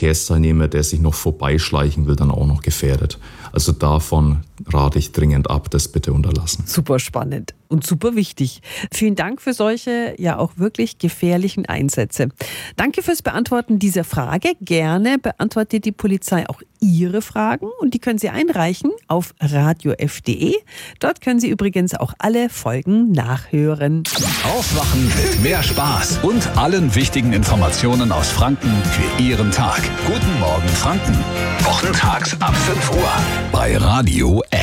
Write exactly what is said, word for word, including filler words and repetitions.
Verkehrsteilnehmer, der sich noch vorbeischleichen will, dann auch noch gefährdet. Also davon rate ich dringend ab, das bitte unterlassen. Super spannend und super wichtig. Vielen Dank für solche ja auch wirklich gefährlichen Einsätze. Danke fürs Beantworten dieser Frage. Gerne beantwortet die Polizei auch Ihre Fragen und die können Sie einreichen auf radio f punkt de. Dort können Sie übrigens auch alle Folgen nachhören. Aufwachen mit mehr Spaß und allen wichtigen Informationen aus Franken für Ihren Tag. Guten Morgen Franken. Wochentags ab fünf Uhr bei Radio